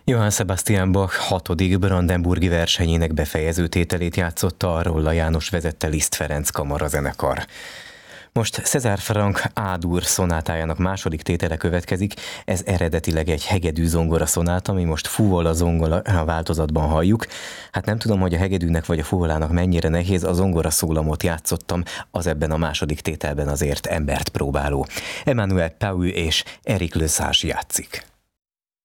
Johann Sebastian Bach 6. brandenburgi versenyének befejező tételét játszotta a Rolla János vezette Liszt Ferenc kamarazenekar. Most César Franck A-dur szonátájának második tétele következik, ez eredetileg egy hegedű zongora szonáta, ami most fuvola zongora változatban halljuk. Hát nem tudom, hogy a hegedűnek vagy a fuvolának mennyire nehéz, a zongora szólamot játszottam, az ebben a második tételben azért embert próbáló. Emmanuel Paul és Eric Le Sage játszik.